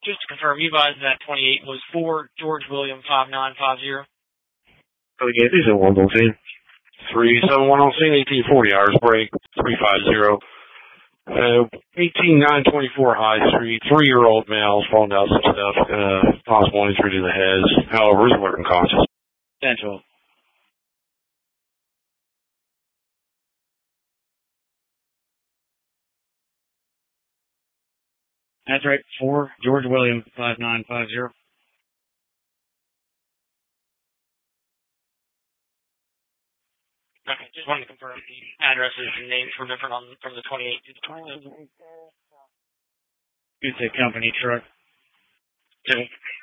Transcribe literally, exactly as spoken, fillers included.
Just to confirm, you guys, that twenty-eight was for George William five nine five zero. Oh, yeah, these are one on scene. three seven one on scene, eighteen forty hours break, three five zero. Uh, eighteen nine twenty-four High Street, three-year-old male falling down some stuff, uh, possible injury to the head, however, is alert and conscious. Central. That's right, for George William five nine five zero. Okay, just wanted to confirm the addresses and names were different on from the twenty-eight to the twenty-nine. It's a company truck. Okay.